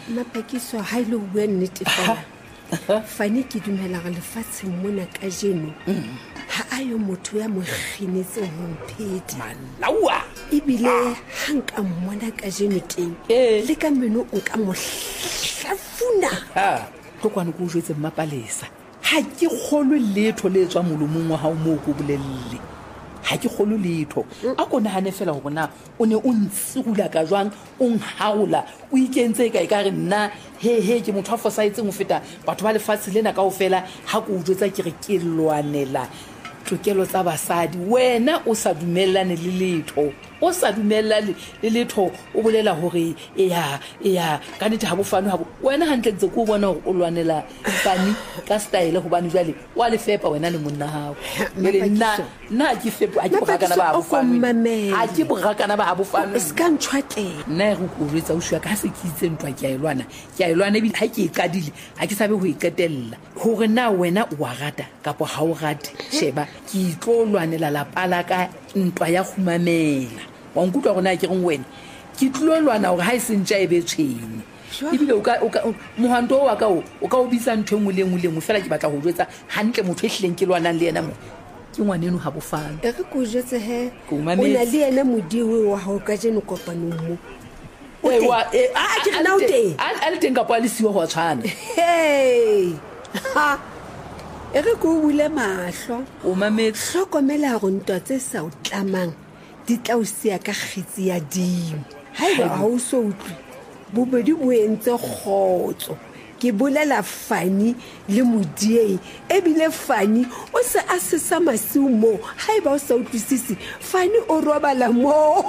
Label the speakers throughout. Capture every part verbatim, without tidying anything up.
Speaker 1: Mapakiso ha ile o bua nnete fela. Fane ke dumela ga lefatsheng mona ka jeno. Ha ayo motho ya mo kginetse ho mpheta.
Speaker 2: Malawa.
Speaker 1: Ibile hanka mmona ka jeno teng. Le ka meno o ka mo hlafuna.
Speaker 2: Ha, tokwane go jwetse Mmapalesa. Ha ke kgolwe letho le tswa molomong wa hao mo go bolelle. Ha ke kgolwe letho. A go nahane fela go bona o ne o ntsugula ka jwang o nhaola o ikentse ka ikare nna he he ke motho a fosaitseng go feta batho ba lefatshe lena kaofela ha go jwetsa ke re ke lwanela tokelo tsa basadi wena o sa dumellane le letho o sa dumella le letho o bolela hore e ya e ya ka nete ha bofano ha wena hantle ntse go bona hore o lwanela fani ka style go bana jwale wa le fepa wena le monna hao le nna nna ke fepa a ke bogakana ba bofano a ke bogakana ba bofano
Speaker 1: se ka ntshwatle
Speaker 2: nna go go retsa o shwa ka se ke itse ntwa ke a ilwana ke a ilwana bi ha ke ikadile ha ke sabe go iketella hore na wena o a rata kapo ha o rate sheba ke itlo lwanela la pala ka ntwa ya khumamela wa nkutwa gona ke reng wena ke tlo lwana gore ha e sentja e be tshwene ibile o ka mohanto wa ka o ka o bisa ntho engwe le engwe le engwe fela ke batla go jwetsa hantle motho e hleng ke lwanang le yena mo ke ngwaneno ha bofana
Speaker 1: e re go jwetse he o na le yena modiwe wa ha o ka jeno kopanong mo
Speaker 2: e wa e a ke na o teng a le teng ka pa le siwa go tshwana
Speaker 1: hey ha e re go bule mahlo
Speaker 2: o mametse
Speaker 1: hlokomela go ntwa tse sa o tlamang di tla o sia ka kgitsi ya dimo ha e ha o so utlwe bobedi bo entse khotso ke bolela Fani le Modiei e bile Fani o se a se sa masiu mo ha e ba o sa utlwisisi Fani o robala mo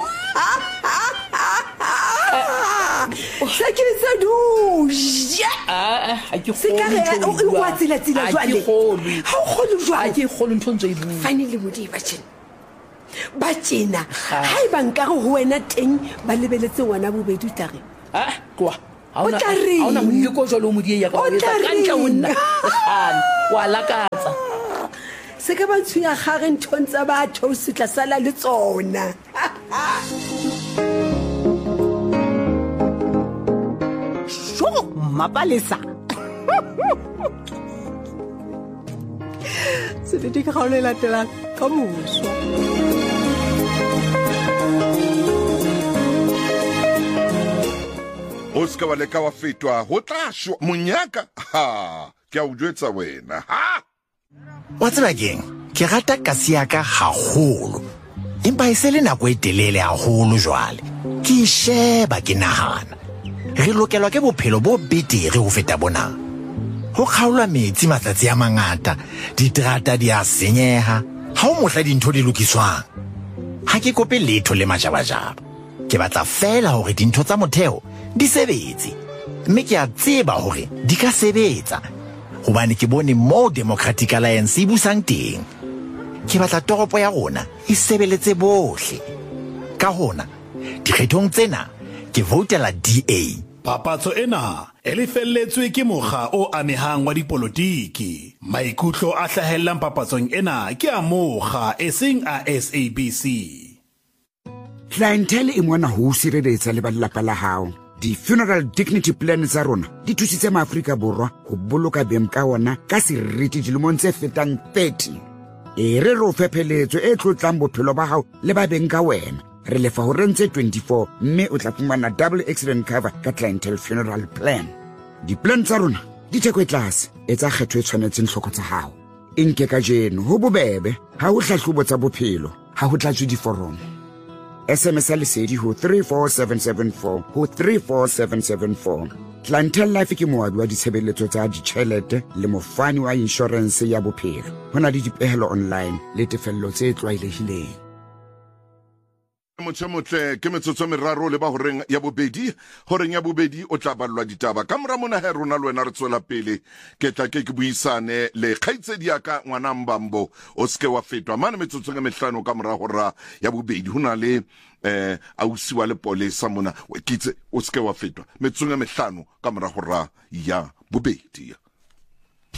Speaker 1: sa ke se du
Speaker 2: ah ha ke
Speaker 1: se ka re o wa tsela tsela jwale ha o kholo jwale
Speaker 2: ha ke kholo ntho ntse e bua
Speaker 1: Fani le Modiei ba tshena ba tjena ha e ba nka go wena teng ba lebeletse ngwana bobedi tare
Speaker 2: ha kwa ha ona ha ona moleko jalo Modiei ya ka o etsa ka ntla wonna wa lakatsa
Speaker 1: se ka ba tshuya gare nthong tsa batho se tla sala le tsona
Speaker 3: sho Mmapalesa se di ka go le latela ka moso
Speaker 4: o ska wa leka wa fetwa ho tla shwa monyaka ha ke a o jwetsa wena ha
Speaker 5: wa tsela keng ke rata kasi ya ka haholo empa e se le nako e telele haholo jwale ke sheba ke nahana re lokelwa ke bophelo bo betere ho feta bona ho kgaolwa metsi matsatsi a mangata diterata di a senyeha ha o mohla dintho di lokiswang ha ke kope letho le majabajaba ke batla fela hore dintho tsa motheo di sebetse mme ke a tseba hore di ka sebetsa hobane ke bone mo Democratic Alliance e busang teng ke batla toropo ya rona e sebeletse bohle ka hona dikgethong tsena ke votela D A
Speaker 6: Papatso ena e lefelletswe ke mokga o amehang wa dipolotiki maikutlo a hlahellang papatsong ena ke a mokga eseng a S A B C
Speaker 7: Clientele e mona ho sireletsa le ba lelapa la hao di-funeral dignity plan tsa rona di thusitse maAfrika Borwa go boloka beng ka ona ka seriti dilemong tse fetang thirty e re ro fepheletso e tlotlang bophelo ba hao le ba beng ka wena re lefa ho rentse twenty-four mme o tla fumana double accident cover ka clientele funeral plan di-plan tsa rona di theko e tlase e tsa kgetho e tshwanetseng hloko tsa hao e nke ka jeno ho bobebe ha ho hlahlobo tsa bophelo ha ho tlatswe diforomo S M S lesedi ho three four seven seven four ho three four seven seven four. Clientele Life ke moabi wa ditshebeletso tsa ditjhelete le mofani wa insurance ya bophelo. Ho na le dipehelo online le tefello tse tlwaelehileng.
Speaker 4: Motho motle ke metsotso meraro le ba horeng ya bobedi horeng ya bobedi o tla ballwa ditaba ka mora mona he rona le wena re tswela pele ke tla ke ke buisane le kgaitsedi ya ka ngwana Mbambo o ske wa fetwa mane metsotso ke mehlano ka mora hora ya bobedi hona le eh ausi wa le polisa mona o kitse o ske wa fetwa metsotso ke mehlano ka mora hora ya bobedi